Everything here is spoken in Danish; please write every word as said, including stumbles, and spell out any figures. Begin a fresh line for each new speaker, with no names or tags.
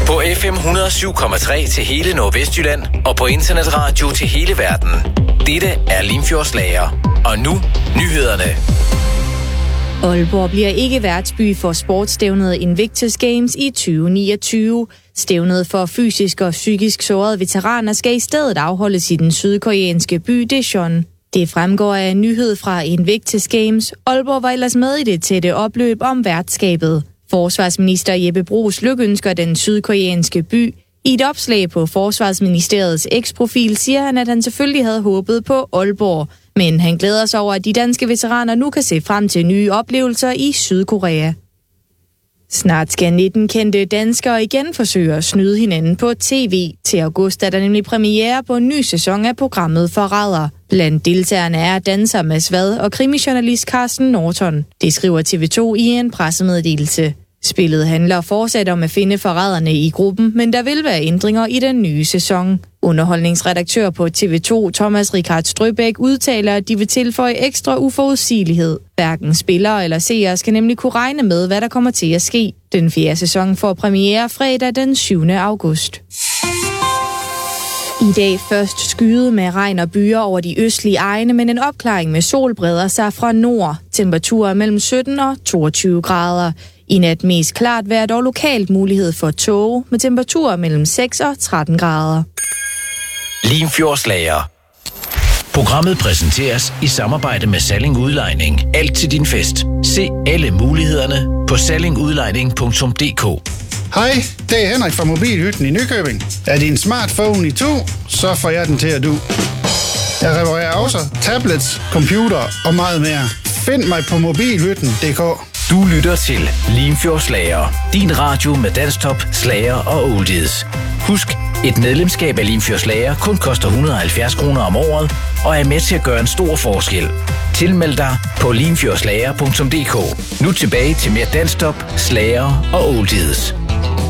På F M et hundrede og syv komma tre til hele Nordvestjylland og på internetradio til hele verden. Dette er Limfjordsslager. Og nu, nyhederne.
Aalborg bliver ikke værtsby for sportsstævnet Invictus Games i tyve niogtyve. Stævnet for fysisk og psykisk sårede veteraner skal i stedet afholdes i den sydkoreanske by Daejeon. Det fremgår af en nyhed fra Invictus Games. Aalborg var ellers med i det tætte opløb om værtskabet. Forsvarsminister Jeppe Bruus lykønsker den sydkoreanske by. I et opslag på Forsvarsministeriets X-profil siger han, at han selvfølgelig havde håbet på Aalborg. Men han glæder sig over, at de danske veteraner nu kan se frem til nye oplevelser i Sydkorea. Snart skal nitten kendte danskere igen forsøge at snyde hinanden på tv. Til august er der nemlig premiere på en ny sæson af programmet Forræder. Blandt deltagerne er danser Mads Vad og krimijournalist Carsten Norton. Det skriver T V to i en pressemeddelelse. Spillet handler fortsat om at finde forræderne i gruppen, men der vil være ændringer i den nye sæson. Underholdningsredaktør på T V to, Thomas Richard Strøbæk, udtaler, at de vil tilføje ekstra uforudsigelighed. Hverken spillere eller seere skal nemlig kunne regne med, hvad der kommer til at ske. Den fjerde sæson får premiere fredag den syvende august. I dag først skyet med regn og byer over de østlige egne, men en opklaring med sol breder sig fra nord. Temperaturer mellem sytten og toogtyve grader. I nat mest klart vejr, dog lokalt mulighed for tåge med temperaturer mellem seks og tretten grader.
Limfjordsslager. Programmet præsenteres i samarbejde med Salling Udlejning. Alt til din fest. Se alle mulighederne på salling udlejning punktum d k.
Hej, det er Henrik fra Mobilhytten i Nykøbing. Er din smartphone i to, så får jeg den til at du. Jeg reparerer også tablets, computer og meget mere. Find mig på mobilhytten punktum d k.
Du lytter til Limfjordsslager. Din radio med dansktop, slager og oldies. Husk, et medlemskab af Limfjordsslager kun koster et hundrede og halvfjerds kroner om året og er med til at gøre en stor forskel. Tilmeld dig på limfjordslager punktum d k. Nu tilbage til mere dansktop, slager og oldies.